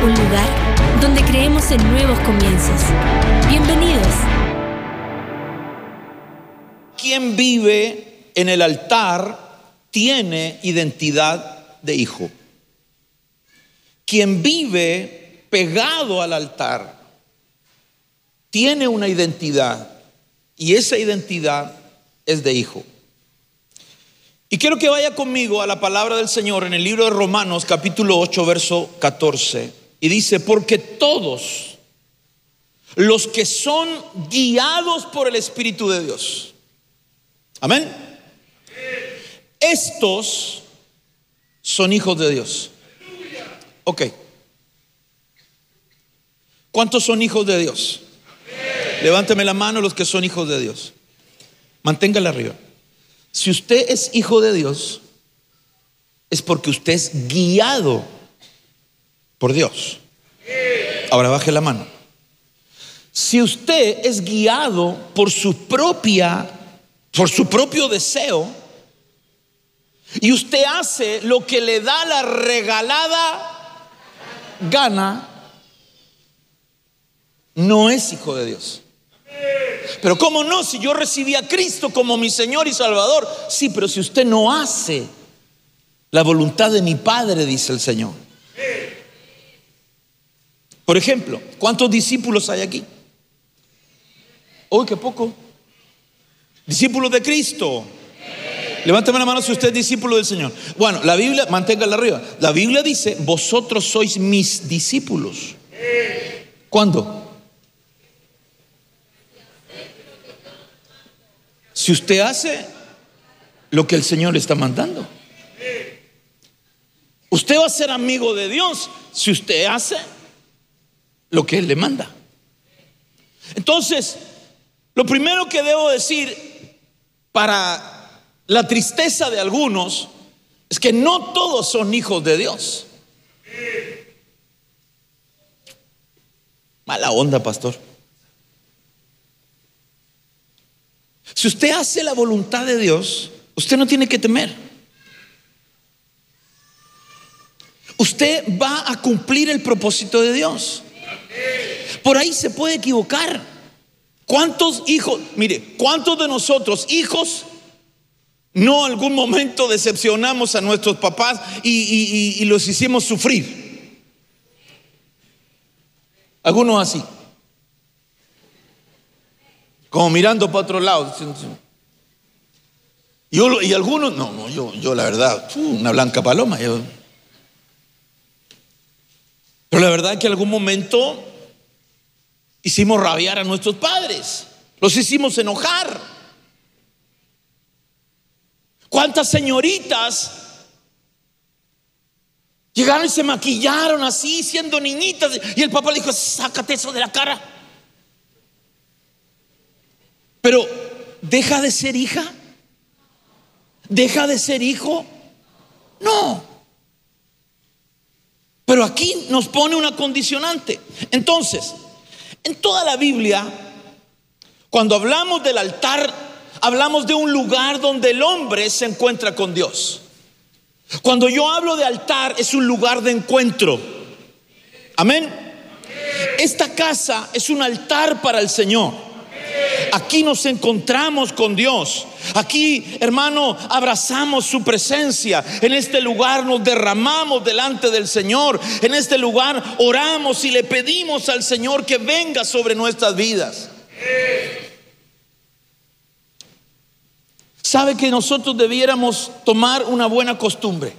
un lugar donde creemos en nuevos comienzos. Bienvenidos. Quien vive en el altar tiene identidad de hijo. Quien vive pegado al altar tiene una identidad, y esa identidad es de hijo. Y quiero que vaya conmigo a la palabra del Señor en el libro de Romanos capítulo 8 verso 14, y dice: porque todos los que son guiados por el Espíritu de Dios, amén, estos son hijos de Dios. Ok, ¿cuántos son hijos de Dios? Levánteme la mano los que son hijos de Dios. Manténgala arriba. Si usted es hijo de Dios, es porque usted es guiado por Dios. Ahora baje la mano. Si usted es guiado por su propio deseo, y usted hace lo que le da la regalada gana, no es hijo de Dios. Pero ¿cómo no? Si yo recibí a Cristo como mi Señor y Salvador. Sí, pero si usted no hace la voluntad de mi Padre, dice el Señor. Por ejemplo, ¿cuántos discípulos hay aquí? ¡Uy, qué poco! Discípulos de Cristo. Levántame la mano si usted es discípulo del Señor. Bueno, la Biblia, manténgala arriba. La Biblia dice: vosotros sois mis discípulos. ¿Cuándo? Si usted hace lo que el Señor le está mandando. Usted va a ser amigo de Dios si usted hace lo que Él le manda. Entonces, lo primero que debo decir, para la tristeza de algunos, es que no todos son hijos de Dios. Mala onda, pastor. Si usted hace la voluntad de Dios, usted no tiene que temer. Usted va a cumplir el propósito de Dios. Por ahí se puede equivocar. ¿Cuántos hijos? Mire, ¿cuántos de nosotros, hijos, no algún momento decepcionamos a nuestros papás y los hicimos sufrir? Algunos así, como mirando para otro lado. Y algunos, yo la verdad, una blanca paloma. Pero la verdad es que en algún momento hicimos rabiar a nuestros padres, los hicimos enojar. ¿Cuántas señoritas llegaron y se maquillaron así, siendo niñitas, y el papá le dijo: sácate eso de la cara? Pero ¿deja de ser hija? ¿Deja de ser hijo? No. Pero aquí nos pone una condicionante. Entonces, en toda la Biblia, cuando hablamos del altar, hablamos de un lugar donde el hombre se encuentra con Dios. Cuando yo hablo de altar, es un lugar de encuentro. Amén. Esta casa es un altar para el Señor. Aquí nos encontramos con Dios. Aquí, hermano, abrazamos su presencia. En este lugar nos derramamos delante del Señor. En este lugar oramos y le pedimos al Señor que venga sobre nuestras vidas. ¿Sabe que nosotros debiéramos tomar una buena costumbre?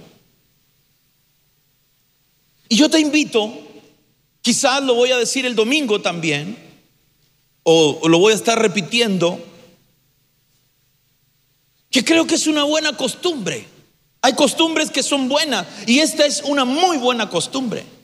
Y yo te invito, quizás lo voy a decir el domingo también, o lo voy a estar repitiendo, que creo que es una buena costumbre. Hay costumbres que son buenas, y esta es una muy buena costumbre.